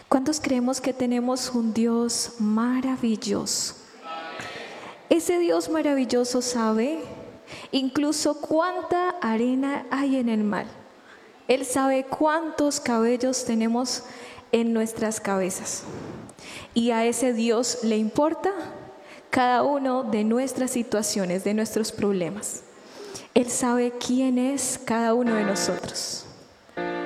¿Cuántos creemos que tenemos un Dios maravilloso? Ese Dios maravilloso sabe incluso cuánta arena hay en el mar. Él sabe cuántos cabellos tenemos en nuestras cabezas. Y a ese Dios le importa cada uno de nuestras situaciones, de nuestros problemas. Él sabe quién es cada uno de nosotros.